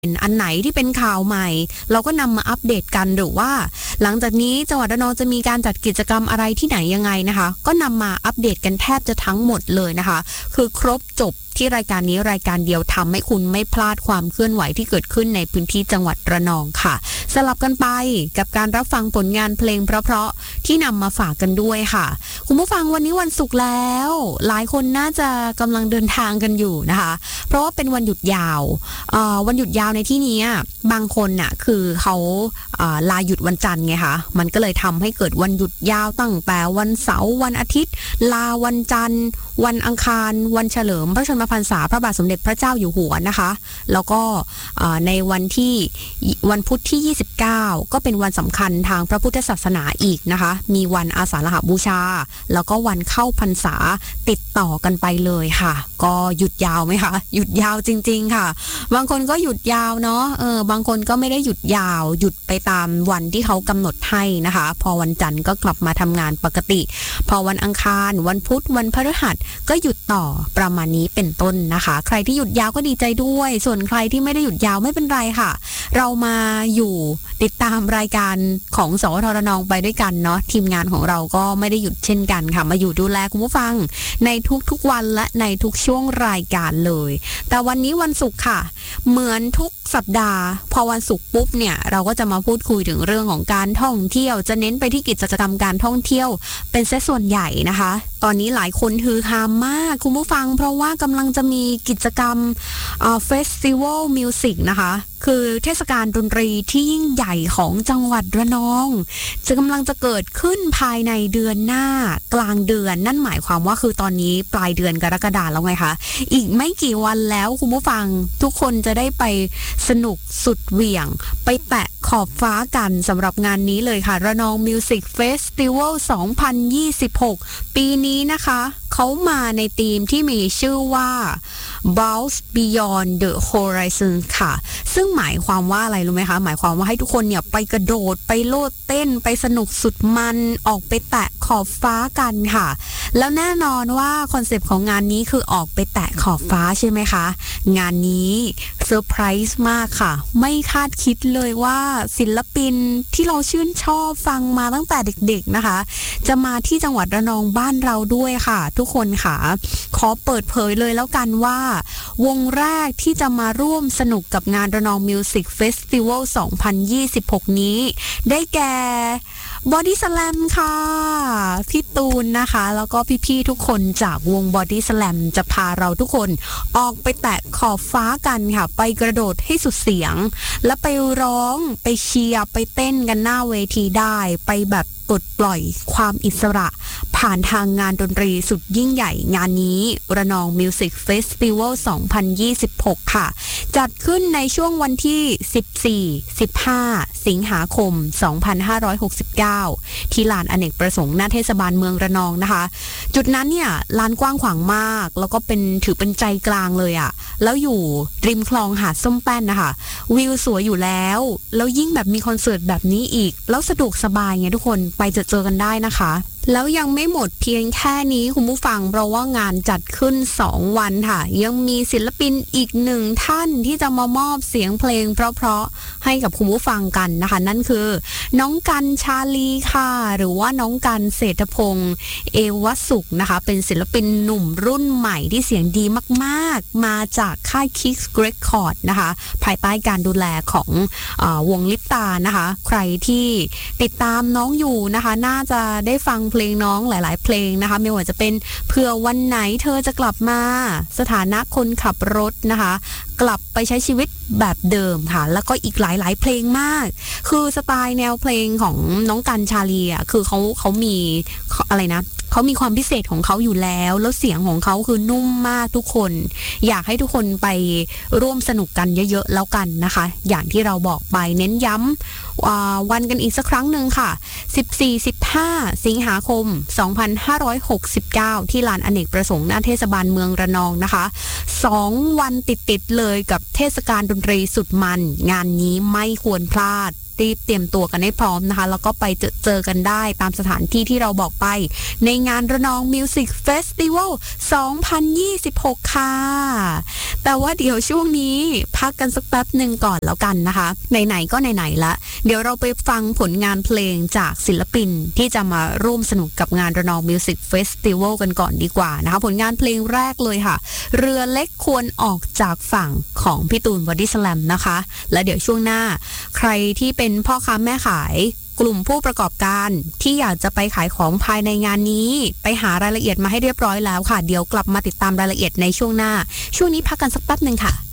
อันไหนที่เป็นข่าวใหม่เราก็นำมาอัปเดตกันหรือว่าหลังจากนี้จังหวัดระนองจะมีการจัดกิจกรรมอะไรที่ไหนยังไงนะคะก็นำมาอัปเดตกันแทบจะทั้งหมดเลยนะคะคือครบจบที่รายการนี้รายการเดียวทำให้คุณไม่พลาดความเคลื่อนไหวที่เกิดขึ้นในพื้นที่จังหวัดระนองค่ะสลับกันไปกับการรับฟังผลงานเพลงเพราะๆที่นำมาฝากกันด้วยค่ะคุณผู้ฟังวันนี้วันศุกร์แล้วหลายคนน่าจะกำลังเดินทางกันอยู่นะคะเพราะว่าเป็นวันหยุดยาววันหยุดยาวในที่นี้บางคนน่ะคือเขาลาหยุดวันจันทร์ไงคะมันก็เลยทำให้เกิดวันหยุดยาวตั้งแต่วันเสาร์วันอาทิตย์ลาวันจันทร์วันอังคารวันเฉลิมพระชนมพรรษาพระบาทสมเด็จพระเจ้าอยู่หัวนะคะแล้วก็ในวันพุธที่29ก็เป็นวันสำคัญทางพระพุทธศาสนาอีกนะคะมีวันอาสาฬหบูชาแล้วก็วันเข้าพรรษาติดต่อกันไปเลยค่ะก็หยุดยาวไหมคะหยุดยาวจริงๆค่ะบางคนก็หยุดยาวเนาะบางคนก็ไม่ได้หยุดยาวหยุดไปตามวันที่เขากำหนดให้นะคะพอวันจันทร์ก็กลับมาทำงานปกติพอวันอังคารวันพุธวันพฤหัสก็หยุดต่อประมาณนี้เป็นต้นนะคะใครที่หยุดยาวก็ดีใจด้วยส่วนใครที่ไม่ได้หยุดยาวไม่เป็นไรค่ะเรามาอยู่ติดตามรายการของสวทระนองไปด้วยกันเนาะทีมงานของเราก็ไม่ได้หยุดเช่นกันค่ะมาอยู่ดูแลคุณผู้ฟังในทุกๆวันและในทุกช่วงรายการเลยแต่วันนี้วันศุกร์ค่ะเหมือนทุกสัปดาห์พอวันศุกร์ปุ๊บเนี่ยเราก็จะมาพูดคุยถึงเรื่องของการท่องเที่ยวจะเน้นไปที่กิจกรรมการท่องเที่ยวเป็นซะส่วนใหญ่นะคะตอนนี้หลายคนฮือฮามากคุณผู้ฟังเพราะว่ากำลังจะมีกิจกรรมเฟสติวัลมิวสิกนะคะคือเทศกาลดนตรีที่ยิ่งใหญ่ของจังหวัดระนองจะกำลังจะเกิดขึ้นภายในเดือนหน้ากลางเดือนนั่นหมายความว่าคือตอนนี้ปลายเดือนกรกฎาคมแล้วไงคะอีกไม่กี่วันแล้วคุณผู้ฟังทุกคนจะได้ไปสนุกสุดเหวี่ยงไปแตะขอบฟ้ากันสำหรับงานนี้เลยค่ะระนองมิวสิกเฟสติวัล2026ปีนี้นะคะเขามาในธีมที่มีชื่อว่า Bounce Beyond the Horizon ค่ะซึ่งหมายความว่าอะไรรู้ไหมคะหมายความว่าให้ทุกคนเนี่ยไปกระโดดไปโลดเต้นไปสนุกสุดมันออกไปแตะขอบฟ้ากันค่ะแล้วแน่นอนว่าคอนเซปต์ของงานนี้คือออกไปแตะขอบฟ้าใช่ไหมคะงานนี้เซอร์ไพรส์มากค่ะไม่คาดคิดเลยว่าศิลปินที่เราชื่นชอบฟังมาตั้งแต่เด็กๆนะคะจะมาที่จังหวัดระนองบ้านเราด้วยค่ะทุกคนค่ะขอเปิดเผยเลยแล้วกันว่าวงแรกที่จะมาร่วมสนุกกับงานระนองมิวสิกเฟสติวัล2026นี้ได้แก่บอดี้สแลมค่ะพี่ตูนนะคะแล้วก็พี่ๆทุกคนจากวงบอดี้สแลมจะพาเราทุกคนออกไปแตะขอบฟ้ากันค่ะไปกระโดดให้สุดเสียงแล้วไปร้องไปเชียร์ไปเต้นกันหน้าเวทีได้ไปแบบปลดปล่อยความอิสระผ่านทางงานดนตรีสุดยิ่งใหญ่งานนี้ระนองมิวสิกเฟสติวัล2026ค่ะจัดขึ้นในช่วงวันที่14-15 สิงหาคม 2569ที่ลานอเนกประสงค์หน้าเทศบาลเมืองระนองนะคะจุดนั้นเนี่ยลานกว้างขวางมากแล้วก็ถือเป็นใจกลางเลยอะแล้วอยู่ริมคลองหาดส้มแป้นนะคะวิวสวยอยู่แล้วยิ่งแบบมีคอนเสิร์ตแบบนี้อีกแล้วสะดวกสบายไงทุกคนไปเจอกันได้นะคะแล้วยังไม่หมดเพียงแค่นี้คุณผู้ฟังเพราะว่างานจัดขึ้น2วันค่ะยังมีศิลปินอีก1ท่านที่จะมามอบเสียงเพลงเพราะๆให้กับคุณผู้ฟังกันนะคะนั่นคือน้องกันชาลีค่ะหรือว่าน้องกันเศรษฐพงษ์เอวสุขนะคะเป็นศิลปินหนุ่มรุ่นใหม่ที่เสียงดีมากๆมาจากค่าย Kicks Record นะคะภายใต้การดูแลของวงลิปตานะคะใครที่ติดตามน้องอยู่นะคะน่าจะได้ฟังเพลงน้องหลายๆเพลงนะคะไม่ว่าจะเป็นเผื่อวันไหนเธอจะกลับมาสถานะคนขับรถนะคะกลับไปใช้ชีวิตแบบเดิมค่ะแล้วก็อีกหลายๆเพลงมากคือสไตล์แนวเพลงของน้องกันชาลีอ่ะคือเขามีอะไรนะเขามีความพิเศษของเขาอยู่แล้วเสียงของเขาคือนุ่มมากทุกคนอยากให้ทุกคนไปร่วมสนุกกันเยอะๆแล้วกันนะคะอย่างที่เราบอกไปเน้นย้ำวันกันอีกสักครั้งหนึ่งค่ะ14-15 สิงหาคม 2569ที่ลานอเนกประสงค์หน้าเทศบาลเมืองระนองนะคะ2วันติดๆเลยกับเทศกาลดนตรีสุดมันงานนี้ไม่ควรพลาดรีบเตรียมตัวกันให้พร้อมนะคะแล้วก็ไปเจอกันได้ตามสถานที่ที่เราบอกไปในงานระนองมิวสิกเฟสติวัล2026ค่ะแต่ว่าเดี๋ยวช่วงนี้พักกันสักแป๊บหนึ่งก่อนแล้วกันนะคะไหนๆก็ไหนๆละเดี๋ยวเราไปฟังผลงานเพลงจากศิลปินที่จะมาร่วมสนุกกับงานระนองมิวสิกเฟสติวัลกันก่อนดีกว่านะคะผลงานเพลงแรกเลยค่ะเรือเล็กควรออกจากฝั่งของพี่ตูนบอดี้สแลมนะคะและเดี๋ยวช่วงหน้าใครที่เป็นพ่อค้าแม่ขายกลุ่มผู้ประกอบการที่อยากจะไปขายของภายในงานนี้ไปหารายละเอียดมาให้เรียบร้อยแล้วค่ะเดี๋ยวกลับมาติดตามรายละเอียดในช่วงหน้าช่วงนี้พักกันสักแป๊บนึงค่ะ